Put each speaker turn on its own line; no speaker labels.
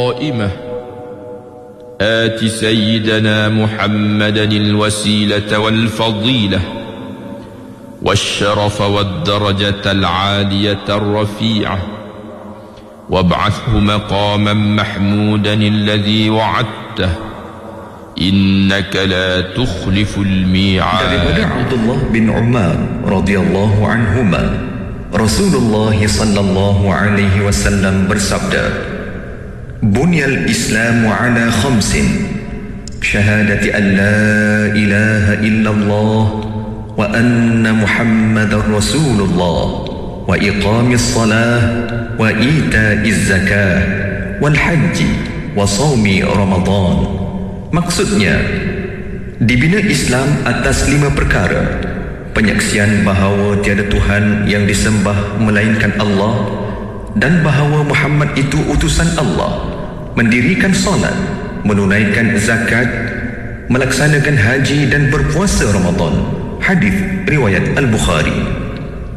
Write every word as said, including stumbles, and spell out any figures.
قائمة آت سيدنا محمدا الوسيلة والفضيلة والشرف والدرجة العالية الرفيعة وابعثه مقاما محمودا الذي وعدته إنك لا تخلف الميعاد.
Daripada Abdullah bin Umar radhiyallahu anhuma, Rasulullah sallallahu alaihi wasallam bersabda, Bunyal Islamu ala khamsin, syahadati an la ilaha illallah wa anna Muhammadar Rasulullah wa iqamis salah wa ita'iz zakah wal haji wa sawmi Ramadan. Maksudnya, dibina Islam atas lima perkara: penyaksian bahawa tiada Tuhan yang disembah melainkan Allah dan bahawa Muhammad itu utusan Allah, mendirikan solat, menunaikan zakat, melaksanakan haji dan berpuasa Ramadan. Hadis riwayat Al-Bukhari.